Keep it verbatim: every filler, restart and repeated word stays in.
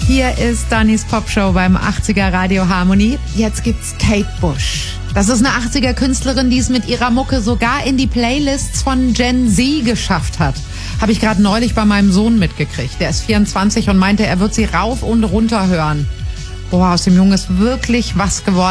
Hier ist Dannys Popshow beim achtziger Radio Harmony. Jetzt gibt's Kate Bush. Das ist eine achtziger Künstlerin, die es mit ihrer Mucke sogar in die Playlists von Gen Z geschafft hat. Habe ich gerade neulich bei meinem Sohn mitgekriegt. Der ist vierundzwanzig und meinte, er wird sie rauf und runter hören. Boah, aus dem Jungen ist wirklich was geworden.